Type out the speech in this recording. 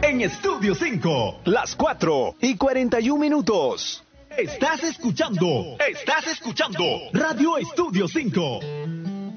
en Estudio 5. Las 4:41. Estás escuchando Radio Estudio 5.